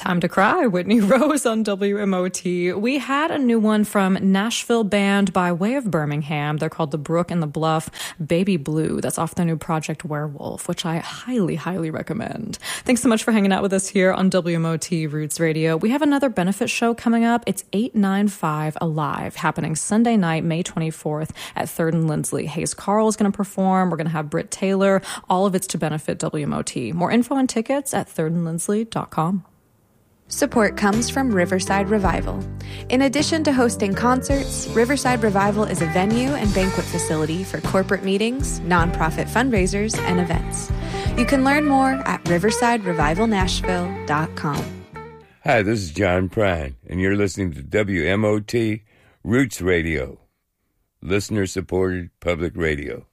Time to Cry, Whitney Rose on WMOT. We had a new one from Nashville band by way of Birmingham. They're called The Brook and the Bluff, Baby Blue. That's off their new project Werewolf, which I highly, highly recommend. Thanks so much for hanging out with us here on WMOT Roots Radio. We have another benefit show coming up. It's 895 Alive, happening Sunday night, May 24th at 3rd and Lindsley. Hayes Carl is going to perform. We're going to have Britt Taylor. All of it's to benefit WMOT. More info and tickets at thirdandlindsley.com. Support comes from Riverside Revival. In addition to hosting concerts, Riverside Revival is a venue and banquet facility for corporate meetings, nonprofit fundraisers, and events. You can learn more at riversiderevivalnashville.com. Hi, this is John Prine, and you're listening to WMOT Roots Radio, listener-supported public radio.